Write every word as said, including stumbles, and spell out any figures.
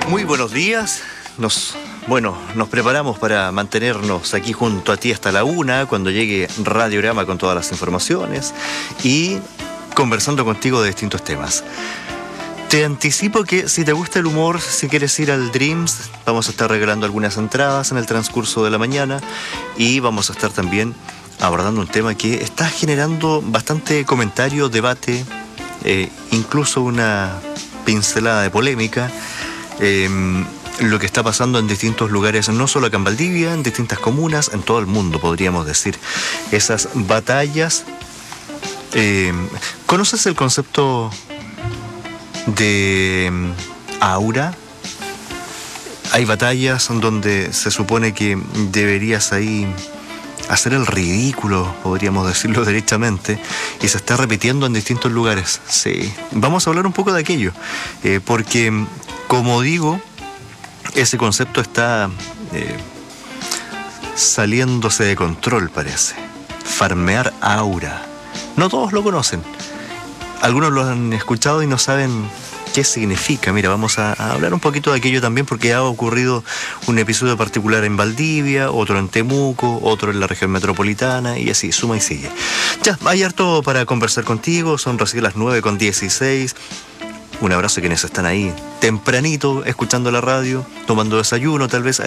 Muy buenos días. Nos, bueno, nos preparamos para mantenernos aquí junto a ti hasta la una, cuando llegue Radiorama con todas las informaciones y conversando contigo de distintos temas. Te anticipo que si te gusta el humor, si quieres ir al Dreams, vamos a estar regalando algunas entradas en el transcurso de la mañana y vamos a estar también abordando un tema que está generando bastante comentario, debate, eh, incluso una pincelada de polémica. Eh, lo que está pasando en distintos lugares, no solo acá en Valdivia, en distintas comunas, en todo el mundo, podríamos decir. Esas batallas. Eh, ¿Conoces el concepto de aura? Hay batallas donde se supone que deberías ahí hacer el ridículo, podríamos decirlo derechamente, y se está repitiendo en distintos lugares. Sí, vamos a hablar un poco de aquello, eh, porque, como digo, ese concepto está eh, saliéndose de control, parece. Farmear aura. No todos lo conocen. Algunos lo han escuchado y no saben qué significa. Mira, vamos a, a hablar un poquito de aquello también, porque ha ocurrido un episodio particular en Valdivia, otro en Temuco, otro en la región metropolitana, y así, suma y sigue. Ya, hay harto para conversar contigo, son recién las nueve con dieciséis. Un abrazo a quienes están ahí tempranito, escuchando la radio, tomando desayuno, tal vez